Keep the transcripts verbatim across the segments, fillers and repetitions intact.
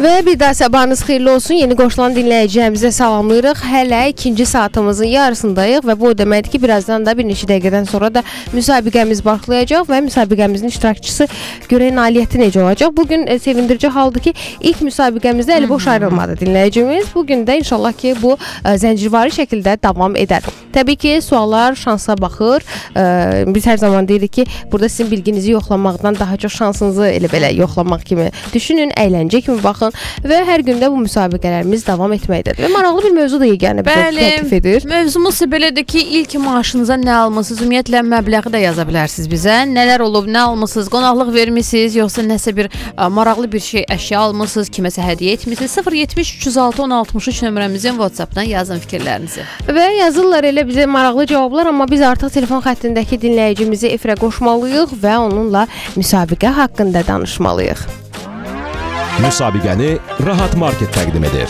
Və bir daha sabahınız xeyirli olsun. Yeni qoşulan dinləyicilərimizə salamlayırıq. Hələ ikinci saatımızın yarısındayıq və bu deməkdir ki, birazdan da bir neçə dəqiqədən sonra da müsabiqəmiz başlayacaq və müsabiqəmizin iştirakçısı görək nailiyyəti necə olacaq. Bugün e, sevindirici haldır ki, ilk müsabiqəmizdə əli boş ayrılmadı dinləyicimiz. Bugün də inşallah ki, bu e, zəncirvari şəkildə davam edər. Təbii ki, suallar şansa baxır. E, biz hər zaman deyirik ki, burada sizin bilginizi yoxlamaqdan daha çox şansınızı elə belə yoxlamaq kimi düşünün, əyləncə kimi baxın. Və hər gündə bu müsabiqələrimiz davam etməkdədir. Və maraqlı bir mövzu da yeganə bizə təklif edir. Mövzumuz belədir ki, ilk maaşınıza nə almısınız? Ümumiyyətlə məbləği də yaza bilərsiniz bizə. Nələr olub, nə almısınız? Qonaqlıq vermisiniz, yoxsa nəsə bir a, maraqlı bir şey, əşya almısınız, kiməsə hədiyyə etmisiniz? sıfır yetmiş üç yüz altı on altmış üç nömrəmizin WhatsApp-dan yazın fikirlərinizi. Və yazırlar elə bizə maraqlı cavablar, amma biz artıq telefon xəttindəki dinləyicimizi efirə qoşmalıyıq və onunla müsabiqə haqqında danışmalıyıq. Müsabiqəni Rahat Market təqdim edir.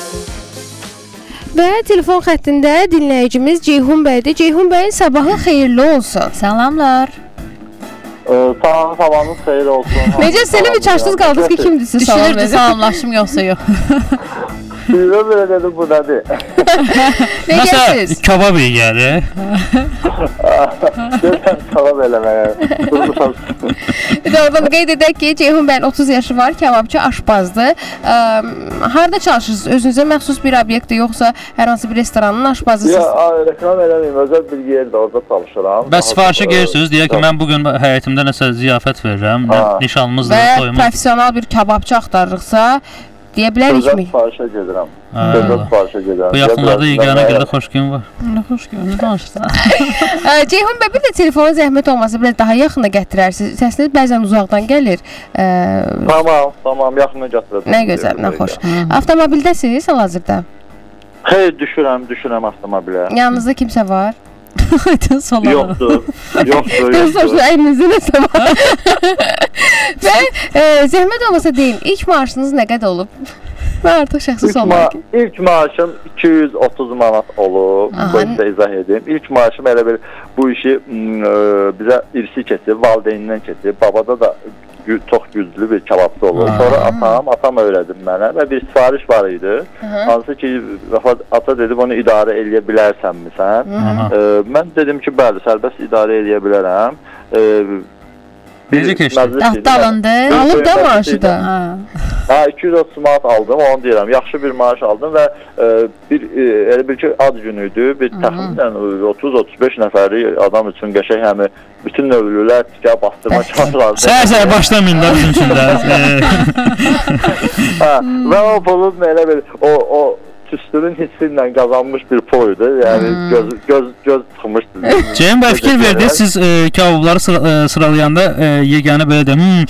Və telefon xəttində dinləyicimiz Ceyhun bəydir. Ceyhun bəyin sabahı xeyirli olsun. Salamlar. Ee, tamam, sabahınız xeyir olsun. Necə səni bir çaşdınız qaldınız ki, kimdir siz salam Düşünürdü salamlaşım yoxsa yox. Sizə belə dedim, bu nədir? Ne gəlsiniz? Məsələn, kabab iyi gəlir. Görsən, kabab eləməyə. Bir də oradan qeyd edək ki, Ceyhun bəyin otuz yaşı var, kababçı, aşpazdır. Ə, harada çalışırsınız? Özünüzə məxsus bir obyektdir, yoxsa hər hansı bir restoranın aşpazısınız? Ya, reklam eləməyim, özəl bir yerdə orada çalışıram. Bəs sifarişi gelirsiniz, deyək ki, mən bugün həyətimdə nəsə ziyafət verirəm, nişanımızdır, və toyumuz. profesional bir kababçı axtarırıqsa, deyə bilərikmi? Özəl sifarişə gedirəm. Özəl sifarişə gedirəm. Bu yaxınlarda yeganə qədər xoş gün var. Nə xoş gün, nə danışırsan? Ceyhun bəy, bir də telefona zəhmət olmasa biraz daha yaxına gətirərsiniz. Səsiniz bəzən uzaqdan gəlir. Ə, tamam, tamam, yaxına gətirəm. Nə gözəl, nə xoş. Avtomobildəsiniz hal-hazırda? Xeyr, düşürəm, düşürəm avtomobilə. Yanınızda kimsə var? Yoxdur, yoxdur, yoxdur. Yoxdur, əlinizdə nəsə var. Və e, zəhmət olmasa deyin, ilk maaşınız nə qədər olub? Mən artıq şəxsi İlk, sormaq ma ki. ilk maaşım iki yüz otuz manat olub. Bu isə izah edeyim. İlk maaşım elə bir bu işi ə, bizə irsi keçib, valideynindən keçib. Babada da gü çox güclü bir kababçı olub. Sonra atam, atam öyrədi mənə və bir sifariş var idi. Hansı ki, ata dedi, bunu idarə eləyə bilərsənmi sən? Ə, mən dedim ki, bəli, sərbəst idarə eləyə bilərəm. Ə, Necə keçdi? Dalındı. Alıb da maaşı da. Ha, iki yüz otuz manat aldım, onu deyirəm. Yaxşı bir maaş aldım və e, bir e, elə bir ki, ad günüydü. Bir təxminən otuz otuz beş nəfəri adam üçün qəşəng həmi bütün növlülər tikə bastırma çağırırlar. Səhər-səhər başlamayın da bizim üçün də. Ha, və o pulun elə bir o o tüstünün hissi ilə qazanmış bir puluydu. Yəni hmm. göz göz göz çıxmışdı. Ceyhun bəy fikir verdi, siz e, kababları sıra, e, sıralayanda e, yeganə belə də hmm.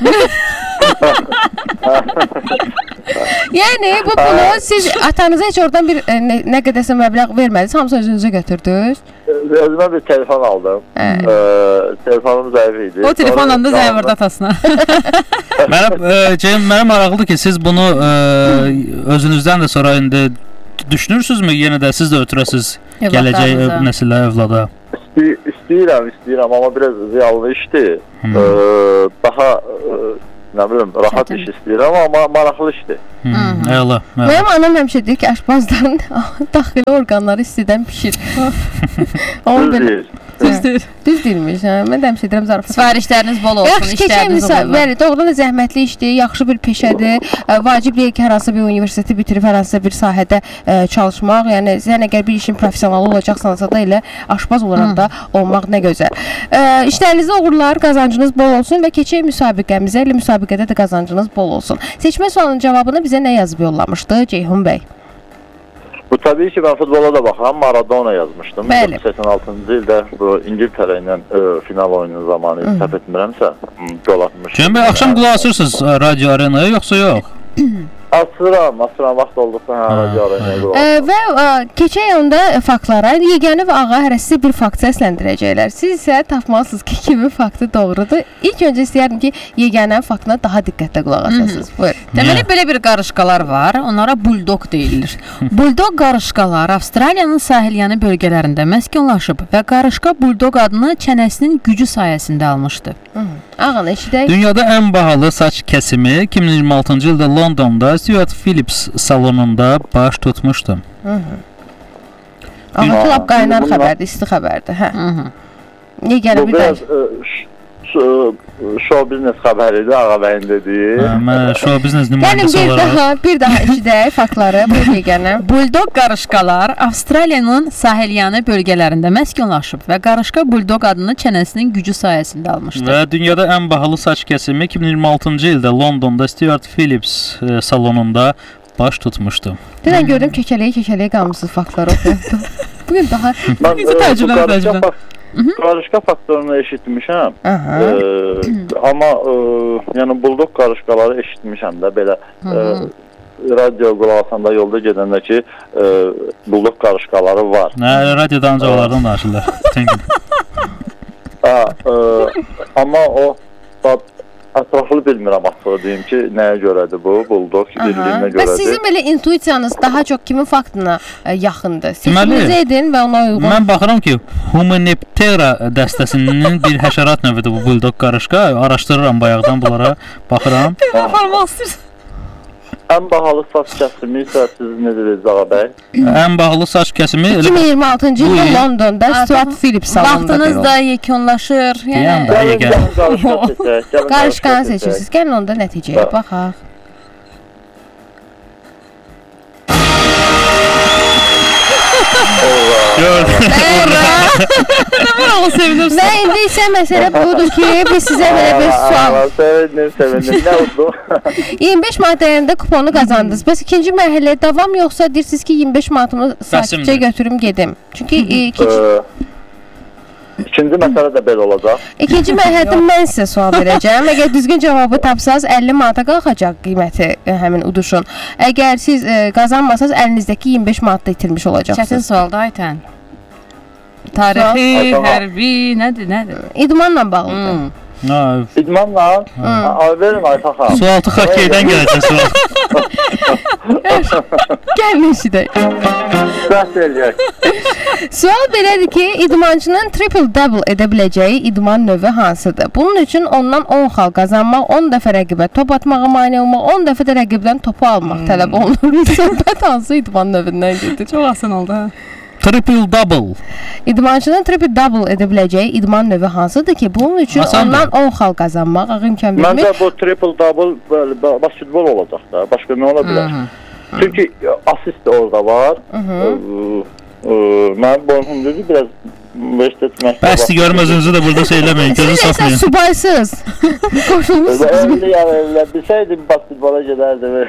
Yəni bu pulu siz atanıza heç oradan bir e, nə, nə qədərsə məbləğ vermədiniz, hamısı özünüzə götürdünüz? Özümə bir telefon aldım. Ee, telefonum zəif idi. O telefonla da zəif vurdu atasına. Mənə e, Ceyhun, mənə maraqlıdır ki, siz bunu e, özünüzdən də sonra indi düşünürsünüzmü? Yenə də siz də ötürəsiz gələcək nəsillə, övlada. İsti istəyirəm, istəyirəm, amma biraz ziyalı işdir. Hmm. Ee, daha e, nə bilim, rahat Çətin. iş istəyirəm, amma maraqlı işdir. Hmm. Əla. Mənim anam həmişə deyir ki, aşpazların daxili orqanları istidən pişir. Düz deyir. Düzdür. Düz deyilmiş. Hə? Mən də həmişə deyirəm zarafat. Sifarişləriniz bol olsun, yaxşı, işləriniz uğurlu. Bəli, doğrudan da zəhmətli işdir, yaxşı bir peşədir. Vacib deyil ki, hər hansı bir universiteti bitirib hər hansı bir sahədə ə, çalışmaq. Yəni sən əgər bir işin professionalı olacaqsansa da elə aşpaz olaraq da olmaq nə gözəl. Ə, işlərinizdə uğurlar, qazancınız bol olsun və keçək müsabiqəmizə. Elə müsabiqədə də qazancınız bol olsun. Seçmə sualının cavabını bizə nə yazıb yollamışdı Ceyhun bəy? Bu tabii ki, ben futbola da baxıram, Maradona yazmışdım. Bəli. səksən altıncı ildə bu İngiltərə ilə e, final oyunun zamanı səhv etmirəmsə, gol atmış. Ceyhun bəy, axşam qulaq asırsınız Radio Arenaya, yoxsa yox? Asıram, asıram, vaxt olduqda hə, Radio Arenaya qulaq asıram. Və ə, keçək onda faktlara. Yeganə və ağa hərəsi bir fakt səsləndirəcəklər. Siz isə tapmalısınız ki, kimin faktı doğrudur. İlk öncə istəyərdim ki, yeganə faktına daha diqqətlə qulaq asasınız. Buyur. Deməli, belə bir qarışqalar var. Onlara buldog deyilir. Buldog qarışqalar Avstraliyanın sahilyanı bölgələrində məskunlaşıb və qarışqa buldog adını çənəsinin gücü sayəsində almışdı. Ağanı eşidək. Dünyada ən bahalı saç kəsimi iki min iyirmi altıncı ildə Londonda Stuart Phillips salonunda baş tutmuşdum. Amma lap qaynar xəbərdir, isti xəbərdir. Hə. Niyə gələ Bu bir biraz də? show biznes xəbəridir, Ağa bəyin dediyi. Mən show biznes Gəlin nümayəndəsi bir olaraq. daha, bir daha eşidək faktları. Bu yeganə. Buldog qarışqalar Avstraliyanın sahilyanı bölgələrində məskunlaşıb və qarışqa buldog adını çənəsinin gücü sayəsində almışdır. Və dünyada ən bahalı saç kəsimi iki min iyirmi altıncı ildə Londonda Stuart Phillips e, salonunda baş tutmuşdu. Dünən gördüm kəkələyə-kəkələyə qalmısınız faktları oxuyub. Bugün daha Bizi təcrübə təcrübə. Qarışqa faktorunu eşitmişəm. Aha. Ee, amma e, yəni buldog qarışqaları eşitmişəm də belə e, radio qulaq asanda yolda gedəndə ki e, buldog qarışqaları var. Nə, radioda ancaq onlardan danışırlar. Bütün gün. Ha, e, amma o da ətraflı bilmirəm açığı deyim ki, nəyə görədir bu buldog bildiyimə Və görədir. sizin belə intuisiyanız daha çox kimin faktına e, yaxındır? Deməli, Seçiminizi edin və ona uyğun. Mən baxıram ki, Hymenoptera dəstəsinin bir həşərat növüdür bu buldog qarışqa. Araşdırıram bayaqdan bunlara, baxıram. Aparmaq istəyirsən. Ən bahalı saç kəsimi isə siz necə dediniz Ağa bəy? Ən bahalı saç kəsimi iki min iyirmi altıncı Bu ildə il- Londonda Stuart Phillips salonunda. Vaxtınız da yekunlaşır. Deyəm Yəni də, Gəlin, gəl. gəlin qarışqa seçək. gəlin Qarışqanı qarışqa seçək. seçirsiniz. Gəlin onda nəticəyə baxaq. o sevinirsən. Və indi isə məsələ budur ki, biz sizə belə bir sual. Aa, Sevindim, sevindim. Nə oldu? iyirmi beş manat dəyərində kuponu qazandınız. Bəs ikinci mərhələyə davam yoxsa deyirsiniz ki, iyirmi beş manatımı sakitcə Bəsimdir. götürüm gedim? Çünki e, ikinci, Ee, İkinci məsələ də belə olacaq. ikinci mərhələdə mən sizə sual verəcəm. Əgər düzgün cavabı tapsaz əlli manata qalxacaq qiyməti e, həmin uduşun. Əgər siz e, qazanmasaz əlinizdəki iyirmi beş manatda itirmiş Çətin olacaqsınız. sualdır Aytən. Tarixi, Sual. hərbi, nədir, nədir? İdmanla bağlıdır. Hmm. Ha, İdmanla, ay verin Aytax xanım. sualtı xokkeydən gələcək sual. Gəlin eşidək. Bəhs eləyək. Sual belədir ki, idmançının triple double edə biləcəyi idman növü hansıdır? Bunun üçün ondan on xal qazanmaq, on dəfə rəqibə top atmağa mane olmaq, on dəfə də rəqibdən topu almaq hmm. tələb olunur. Söhbət hansı idman növündən gedir? Çox asan oldu, hə? Triple double. İdmançının triple double edə biləcəyi idman növü hansıdır ki, bunun üçün Asandır. ondan on xal qazanmaq ağ imkan vermir. Məncə bu triple double böyle, ba- basketbol olacaq da. Başqa nə ola bilər? Çünki e, asist də orada var. Ee, e, Mənim boynum dedi biraz universitet məktəbə. Bəsdir görüm özünüzü də burada söyləməyin, gözünü Siz isə satmayın. subaysız. Qoşulmuşsunuz. Öyle yani öyle bilseydim basketbola giderdim.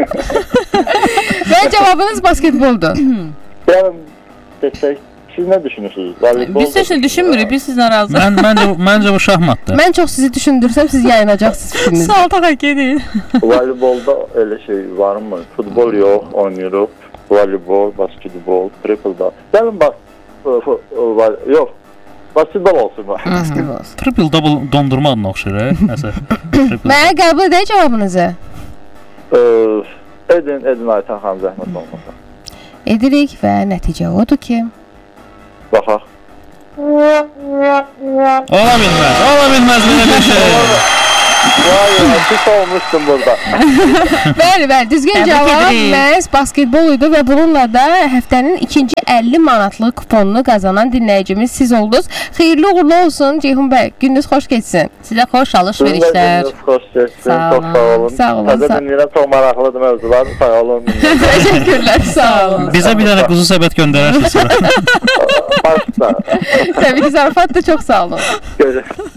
Və cavabınız basketboldur. Yani destek, siz ne düşünürsünüz? Voleybol Biz heç nə düşünmürük, biz sizlə razıyıq. Mən məncə məncə bu şahmatdır. Mən çox sizi düşündürsəm, siz yayınacaqsınız fikrinizi. Salta hokkey deyil. Voleybolda öyle şey var mı? Futbol yok, oynuyoruz. Voleybol, basketbol, triple da. Gelin bak, yok. Basketbol olsun bak. Basketbol. Triple double dondurma adına oxşur, hə? Nəsə. Triple. Mənə qəbul edək cavabınızı. Ee, edin, edin Aytan xanım zəhmət olmasa. Edirik və nəticə odur ki, Baxaq. Ola bilməz, ola bilməz belə bir şey. Vay ya, pis olmuştum burada. bəli, bəli, düzgün Təbrik cavab edirik. məhz basketbol idi və bununla da həftənin ikinci əlli manatlıq kuponunu qazanan dinləyicimiz siz oldunuz. Xeyirli uğurlu olsun Ceyhun bəy, gününüz xoş keçsin. Sizə xoş alış-verişlər. Xoş geçsin, Sağ çox olun. sağ olun. Sağ olun, Təzə sağ- dinləyirəm, çox maraqlıdır mövzular. Sağ olun. Təşəkkürlər, sağ olun. Bizə bir dənə quzu səbət göndərərsiniz sonra. Başla. Təbii ki, zarafat da çox sağ olun. Görüşürüz.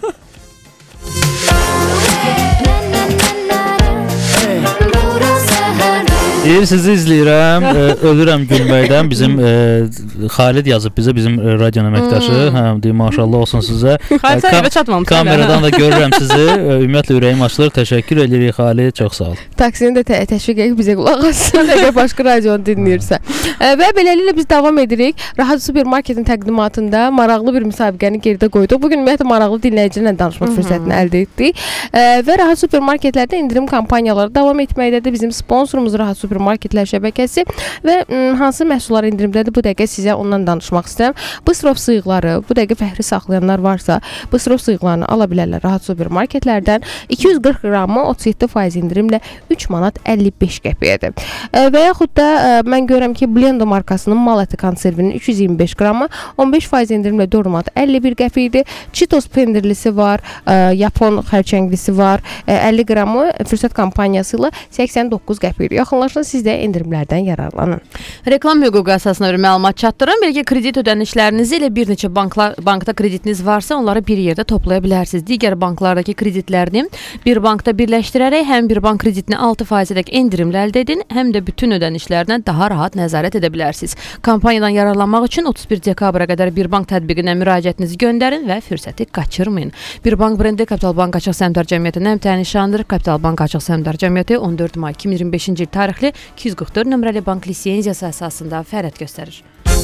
Deyir sizi izləyirəm, e, ölürəm gülməkdən. Bizim e, Xalid yazıb bizə, bizim e, radio əməkdaşı. Hə, deyir maşallah olsun sizə. Xalid, sən evə çatmamışsan. Kameradan da görürəm sizi. E, Ümumiyyətlə ürəyim açılır. Təşəkkür edirik Xalid, çox sağ ol. Taksini də tə təşviq edib bizə qulaq assın, əgər başqa radionu dinləyirsə. E, və beləliklə biz davam edirik. Rahat Supermarketin təqdimatında maraqlı bir müsabiqəni geridə qoyduq. Bu gün ümumiyyətlə maraqlı dinləyicilərlə danışmaq fürsətini əldə etdik. E, və Rahat Supermarketlərdə indirim kampaniyaları davam etməkdədir. Bizim sponsorumuz Rahat Supermarket supermarketlər şəbəkəsi və ə, hansı məhsullar endirimdədir bu dəqiqə sizə ondan danışmaq istəyirəm. Bu sırf sıyıqları, bu dəqiqə fəxri saxlayanlar varsa, bu sırf sıyıqlarını ala bilərlər rahat supermarketlərdən. iki yüz qırx qramı otuz yeddi faiz endirimlə üç manat əlli beş qəpiyyədir. Ə, və yaxud da ə, mən görürəm ki, Blendo markasının mal əti konservinin üç yüz iyirmi beş qramı on beş faiz endirimlə dörd manat əlli bir qəpiydir. Cheetos pendirlisi var, ə, Yapon xərçənglisi var, ə, əlli qramı fürsət kampaniyası ilə səksən doqquz qəpiydir. Yaxınlaşın, siz də endirimlərdən yararlanın. Reklam hüququ əsasına bir məlumat çatdırın. Belki kredit ödənişlərinizi ilə bir neçə banklar, bankda kreditiniz varsa onları bir yerdə toplaya bilərsiniz. Digər banklardakı kreditlərini bir bankda birləşdirərək həm bir bank kreditini altı faizədək endirimlə əldə edin, həm də bütün ödənişlərdən daha rahat nəzarət edə bilərsiniz. Kampaniyadan yararlanmaq üçün otuz bir dekabra qədər bir bank tətbiqinə müraciətinizi göndərin və fürsəti qaçırmayın. Bir bank brendi Kapital Bank Açıq Səhmdar Cəmiyyətinin əmtəyi nişanıdır. Kapital Bank Açıq Səhmdar Cəmiyyəti on dörd may iki min iyirmi beşinci il tarixli iki yüz qırx dörd nömrəli bank lisenziyası əsasında fəaliyyət göstərir.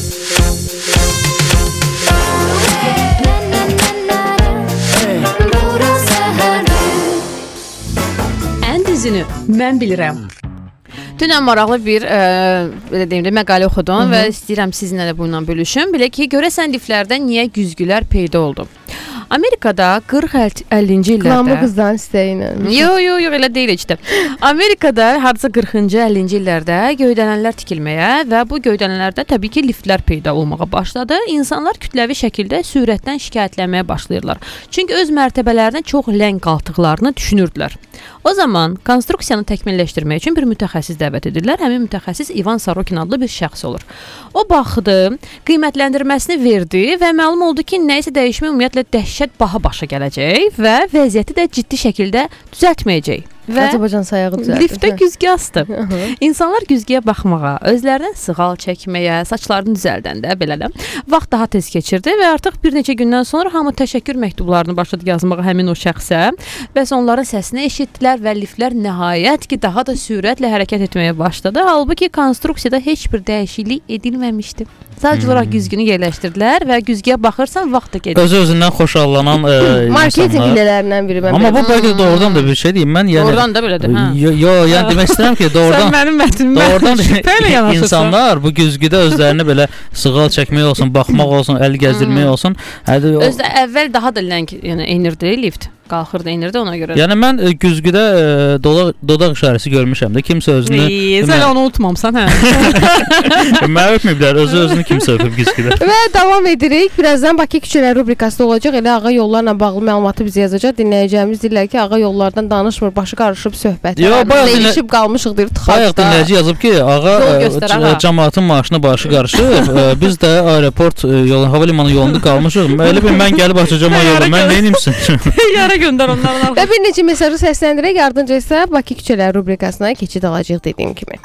Ən düzünü mən bilirəm. Dünən maraqlı bir ə, belə deyim də məqalə oxudum. Hı -hı. Və istəyirəm sizinlə də bununla bölüşüm. Belə ki, görəsən liflərdə niyə güzgülər peyda oldu? Amerikada qırx əllinci illərdə Klanlı qızdan istəyinə. Yo, yo, yo, elə deyil heç də. Amerikada hardasa qırxıncı əllinci illərdə göydələnlər tikilməyə və bu göydələnlərdə təbii ki, liftlər peyda olmağa başladı. İnsanlar kütləvi şəkildə sürətdən şikayətlənməyə başlayırlar. Çünki öz mərtəbələrinə çox ləng qalxdıqlarını düşünürdülər. O zaman konstruksiyanı təkmilləşdirmək üçün bir mütəxəssis dəvət edirlər. Həmin mütəxəssis İvan Sorokin adlı bir şəxs olur. O baxdı, qiymətləndirməsini verdi və məlum oldu ki, nəyisə dəyişmə ümumiyyətlə dəhşət baha başa gələcək və vəziyyəti də ciddi şəkildə düzəltməyəcək. Və Azərbaycan sayağı düzəldir. Liftdə güzgü asdı. İnsanlar güzgüyə baxmağa, özlərindən sığal çəkməyə, saçlarını düzəldəndə belə də vaxt daha tez keçirdi və artıq bir neçə gündən sonra hamı təşəkkür məktublarını başladı yazmağa həmin o şəxsə. Bəs onların səsini eşitdilər və liftlər nəhayət ki, daha da sürətlə hərəkət etməyə başladı. Halbuki konstruksiyada heç bir dəyişiklik edilməmişdi. Sadəcə olaraq güzgünü yerləşdirdilər və güzgüyə baxırsan vaxt da gedir. Öz-özündən xoşallanan e, marketing hilələrindən biri. Amma bu bəlkə doğrudan da bir şey deyim. Mən yəni doğrudan da belədir, hə. Yo, yo yəni demək istəyirəm ki, doğrudan Sən mənim mətnimə doğrudan şübhə ilə yanaşırsan. İnsanlar bu güzgüdə özlərini belə sığal çəkmək olsun, baxmaq olsun, əl gəzdirmək olsun. Hədə Özdə əvvəl daha da ləng, yəni enirdi lift. Qalxırdı, enirdi ona görə. Yəni mən e, güzgüdə e, dodaq, dodaq işarəsi görmüşəm də. Kimsə özünü... Eee, sən onu unutmamsan, hə? Mən öpməyiblər, özü özünü kimsə öpüb güzgüdə. Və davam edirik. Birazdan Bakı küçələri rubrikasında olacaq. Elə ağa yollarla bağlı məlumatı bizə yazacaq. Dinləyəcəyimiz deyirlər ki, ağa yollardan danışmır, başı qarışıb söhbət. Yo, bayaq dinlə... Değişib qalmışıq deyir tıxacda. Bayaq dinləyici yazıb ki, ağa e, cəmaatın maaşına başı qarışıb. e, biz də aeroport e, yolu, hava limanı yolunda qalmışıq. Elə bir mən gəlib açacağam o yolu. Mən nə edim sən? Yara göndər onlarla. Və bir neçə mesajı səsləndirək, ardınca isə Bakı küçələri rubrikasına keçid alacağıq dediyim kimi.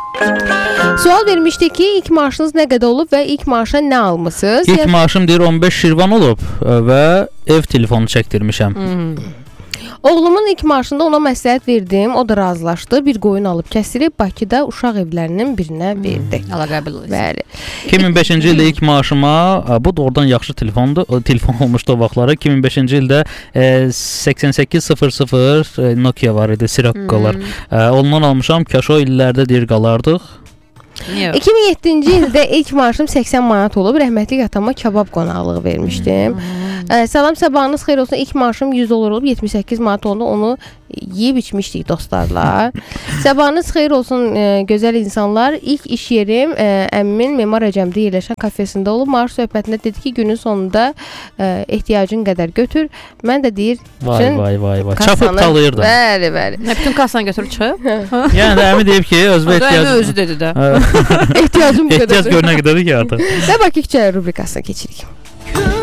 Sual vermişdik ki, ilk maaşınız nə qədər olub və ilk maaşa nə almısınız? İlk maaşım deyir on beş şirvan olub və ev telefonu çəkdirmişəm. Hmm. Oğlumun ilk maaşında ona məsləhət verdim, o da razılaşdı. Bir qoyun alıb kəsirib Bakıda uşaq evlərinin birinə verdi. Hmm. Allah qəbul etsin. Bəli. iki min beşinci ildə ilk maaşıma, bu doğrudan yaxşı telefondur, o telefon olmuşdu o vaxtlara. iki min beşinci ildə e, səksən səkkiz sıfır sıfır e, Nokia var idi, Siroccolar. Hmm. E, ondan almışam, kaş o illərdə deyir qalardıq. iki min yeddinci ildə ilk maaşım səksən manat olub. Rəhmətlik atama kabab qonaqlığı vermişdim. Hmm. Ə, salam, sabahınız xeyir olsun. İlk maaşım yüz dollar olub, yetmiş səkkiz manat oldu. Onu yeyib içmişdik dostlarla. Sabahınız xeyir olsun ə, gözəl insanlar. İlk iş yerim ə, əmmimin Memar Əcəmdə yerləşən kafesində olub. Maaş söhbətində dedi ki, günün sonunda ə, ehtiyacın qədər götür. Mən də deyir, vay vay vay vay. Çapıb talayırdım. Bəli, bəli. Nə bütün kasanı götürüb çıxıb? Yəni də əmi deyib ki, özünə ehtiyacı özü dedi də. Ehtiyacım bu qədər. Ehtiyac görünə qədərdir ki, artıq. Və Bakı küçələri rubrikasına keçirik.